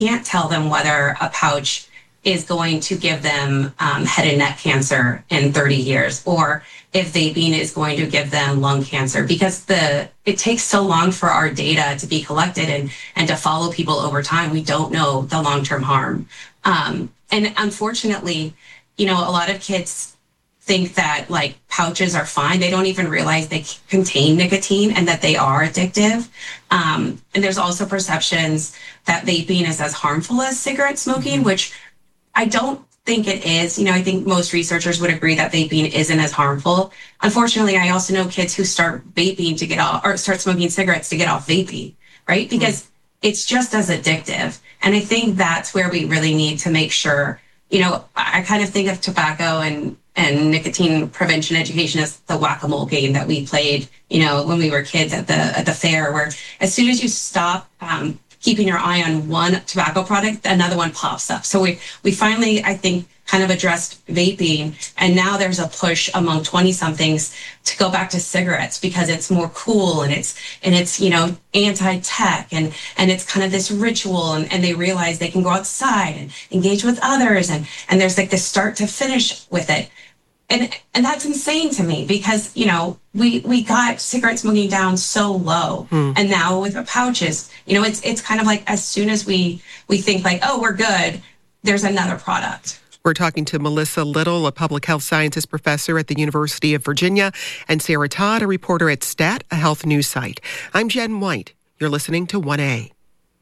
can't tell them whether a pouch is going to give them head and neck cancer in 30 years, or if vaping is going to give them lung cancer, because it takes so long for our data to be collected and to follow people over time. We don't know the long-term harm. And unfortunately, a lot of kids think that like pouches are fine. They don't even realize they contain nicotine and that they are addictive. And there's also perceptions that vaping is as harmful as cigarette smoking, which I don't think it is. I think most researchers would agree that vaping isn't as harmful. Unfortunately, I also know kids who start vaping to get off, or start smoking cigarettes to get off vaping, right? Because it's just as addictive. And I think that's where we really need to make sure, I kind of think of tobacco and nicotine prevention education as the whack-a-mole game that we played, when we were kids at the fair, where as soon as you stop keeping your eye on one tobacco product, another one pops up. So we finally, I think, kind of addressed vaping, and now there's a push among 20-somethings to go back to cigarettes because it's more cool and it's anti-tech and it's kind of this ritual, and they realize they can go outside and engage with others, and there's like this start to finish with it. And that's insane to me because, we got cigarette smoking down so low. And now with the pouches, it's kind of like as soon as we think like, oh, we're good, there's another product. We're talking to Melissa Little, a public health sciences professor at the University of Virginia, and Sarah Todd, a reporter at STAT, a health news site. I'm Jen White. You're listening to 1A.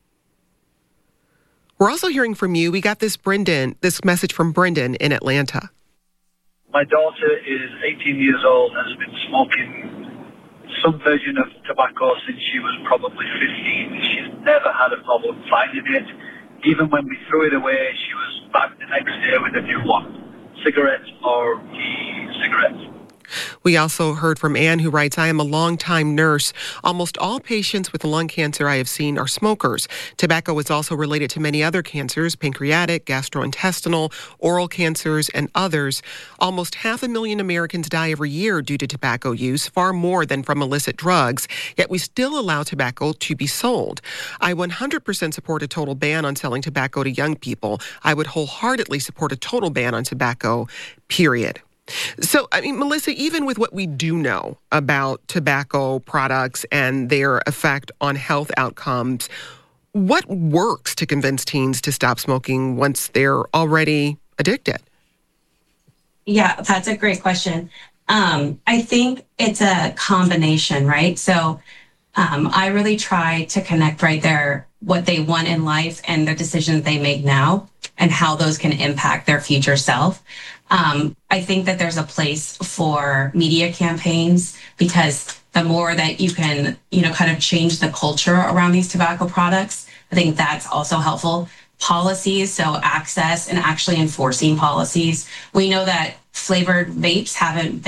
We're also hearing from you. We got this message from Brendan in Atlanta. My daughter is 18 years old and has been smoking some version of tobacco since she was probably 15. She's never had a problem finding it. Even when we threw it away, she was back the next day with a new one, cigarettes or e-cigarettes. We also heard from Anne, who writes, I am a longtime nurse. Almost all patients with lung cancer I have seen are smokers. Tobacco is also related to many other cancers, pancreatic, gastrointestinal, oral cancers, and others. Almost 500,000 Americans die every year due to tobacco use, far more than from illicit drugs. Yet we still allow tobacco to be sold. I 100% support a total ban on selling tobacco to young people. I would wholeheartedly support a total ban on tobacco, period. So, Melissa, even with what we do know about tobacco products and their effect on health outcomes, what works to convince teens to stop smoking once they're already addicted? Yeah, that's a great question. I think it's a combination, right? So I really try to connect right there what they want in life and the decisions they make now and how those can impact their future self. I think that there's a place for media campaigns because the more that you can, kind of change the culture around these tobacco products, I think that's also helpful. Policies, so access and actually enforcing policies. We know that flavored vapes haven't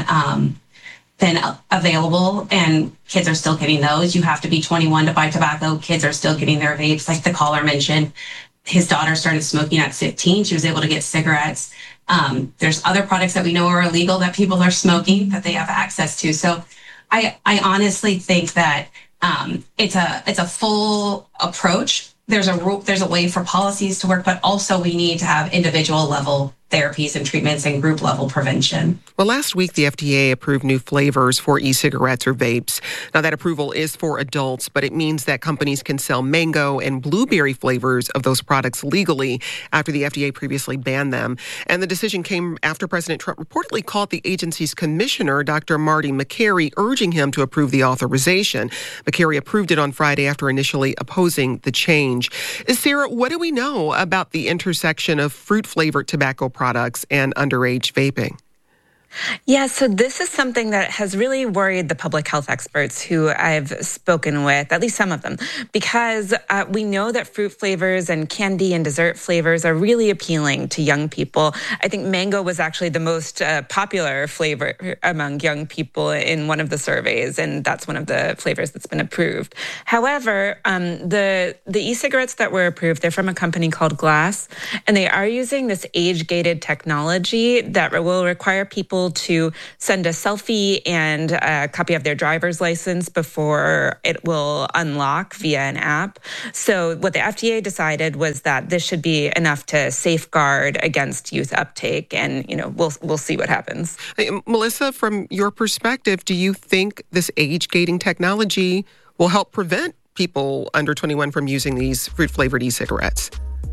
been available and kids are still getting those. You have to be 21 to buy tobacco. Kids are still getting their vapes. Like the caller mentioned, his daughter started smoking at 15. She was able to get cigarettes. There's other products that we know are illegal that people are smoking that they have access to. So I honestly think that it's a full approach. There's a way for policies to work, but also we need to have individual level therapies and treatments and group level prevention. Well, last week, the FDA approved new flavors for e-cigarettes or vapes. Now, that approval is for adults, but it means that companies can sell mango and blueberry flavors of those products legally after the FDA previously banned them. And the decision came after President Trump reportedly called the agency's commissioner, Dr. Marty Makary, urging him to approve the authorization. Makary approved it on Friday after initially opposing the change. Sarah, what do we know about the intersection of fruit-flavored tobacco products and underage vaping? Yeah, so this is something that has really worried the public health experts who I've spoken with, at least some of them, because we know that fruit flavors and candy and dessert flavors are really appealing to young people. I think mango was actually the most popular flavor among young people in one of the surveys, and that's one of the flavors that's been approved. However, the e-cigarettes that were approved, they're from a company called Glass, and they are using this age-gated technology that will require people able to send a selfie and a copy of their driver's license before it will unlock via an app. So what the FDA decided was that this should be enough to safeguard against youth uptake, and we'll see what happens. Hey, Melissa, from your perspective, do you think this age gating technology will help prevent people under 21 from using these fruit-flavored e-cigarettes?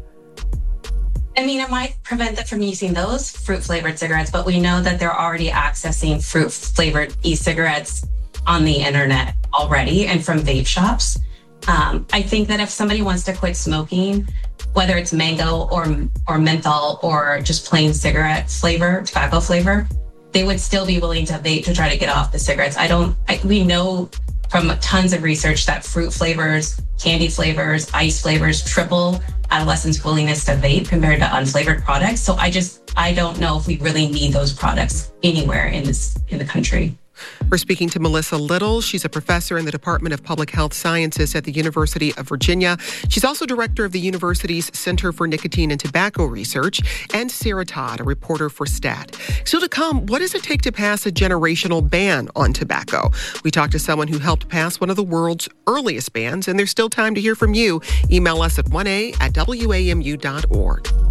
I mean, it might prevent them from using those fruit-flavored cigarettes, but we know that they're already accessing fruit-flavored e-cigarettes on the internet already and from vape shops. I think that if somebody wants to quit smoking, whether it's mango or menthol or just plain cigarette flavor, tobacco flavor, they would still be willing to vape to try to get off the cigarettes. We know from tons of research that fruit flavors, candy flavors, ice flavors triple adolescents' willingness to vape compared to unflavored products. So I don't know if we really need those products anywhere in the country. We're speaking to Melissa Little. She's a professor in the Department of Public Health Sciences at the University of Virginia. She's also director of the university's Center for Nicotine and Tobacco Research, and Sarah Todd, a reporter for STAT. Still to come, what does it take to pass a generational ban on tobacco? We talked to someone who helped pass one of the world's earliest bans, and there's still time to hear from you. Email us at 1a@wamu.org.